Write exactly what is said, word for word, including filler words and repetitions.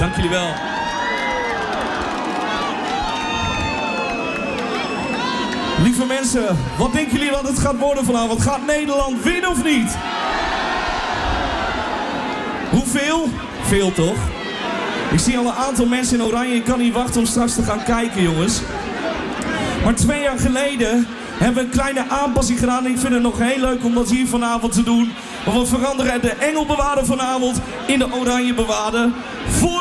Dank jullie wel. Lieve mensen, wat denken jullie dat het gaat worden vanavond? Gaat Nederland winnen of niet? Hoeveel? Veel toch? Ik zie al een aantal mensen in oranje. Ik kan niet wachten om straks te gaan kijken, jongens. Maar twee jaar geleden hebben we een kleine aanpassing gedaan. Ik vind het nog heel leuk om dat hier vanavond te doen. Want we veranderen de engelbewaarder vanavond in de oranje bewaarder. Voor